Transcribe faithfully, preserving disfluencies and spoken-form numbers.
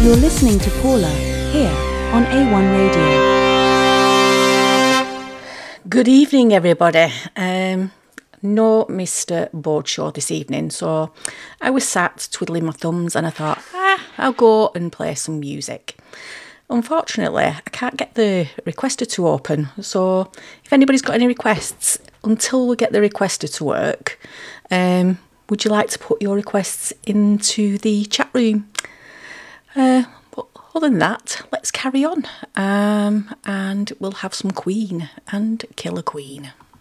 You're listening to Paula here on A one Radio. Good evening, everybody. Um, no Mister Boardshaw this evening, so I was sat twiddling my thumbs and I thought, ah, I'll go and play some music. Unfortunately, I can't get the requester to open, so if anybody's got any requests, until we get the requester to work, um, would you like to put your requests into the chat room? Uh, but other than that, let's carry on, um, and we'll have some Queen and Killer Queen.